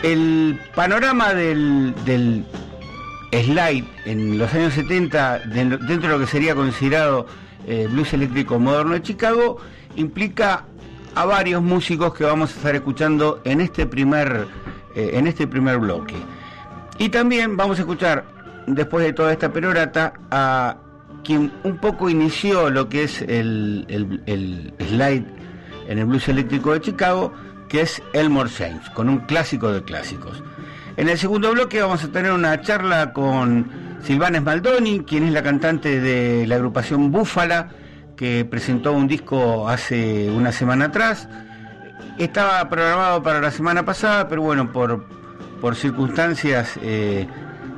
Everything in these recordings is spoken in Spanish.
El panorama del slide en los años 70, dentro de lo que sería considerado blues eléctrico moderno de Chicago, implica a varios músicos que vamos a estar escuchando en este primer bloque. Y también vamos a escuchar, después de toda esta perorata, a quien un poco inició lo que es el slide en el blues eléctrico de Chicago, que es Elmore James, con un clásico de clásicos. En el segundo bloque vamos a tener una charla con Silvana Smaldoni, quien es la cantante de la agrupación Búfala, que presentó un disco hace una semana atrás. Estaba programado para la semana pasada, pero bueno, por circunstancias de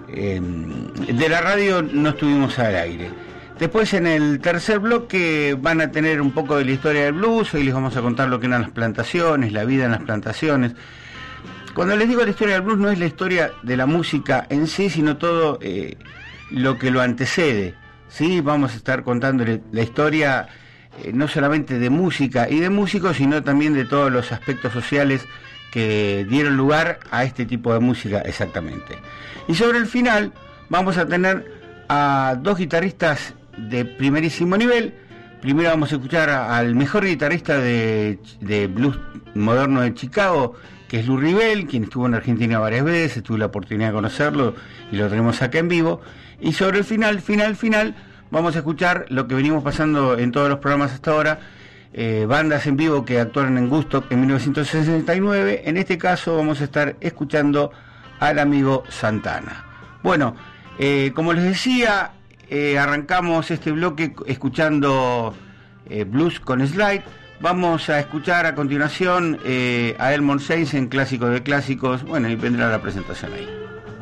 la radio no estuvimos al aire. Después, en el tercer bloque, van a tener un poco de la historia del blues. Hoy les vamos a contar lo que eran las plantaciones, la vida en las plantaciones. Cuando les digo la historia del blues, no es la historia de la música en sí, sino todo lo que lo antecede, ¿sí? Vamos a estar contándole la historia no solamente de música y de músicos, sino también de todos los aspectos sociales que dieron lugar a este tipo de música exactamente. Y sobre el final vamos a tener a dos guitarristas de primerísimo nivel. Primero vamos a escuchar al mejor guitarrista de blues moderno de Chicago, que es Lou Ribell, quien estuvo en Argentina varias veces, tuve la oportunidad de conocerlo y lo tenemos acá en vivo. Y sobre el final, vamos a escuchar lo que venimos pasando en todos los programas hasta ahora, bandas en vivo que actuaron en Woodstock en 1969. En este caso vamos a estar escuchando al amigo Santana. Bueno, como les decía, arrancamos este bloque escuchando blues con slide. Vamos a escuchar a continuación a Elmore James en Clásico de Clásicos. Bueno, y vendrá la presentación ahí.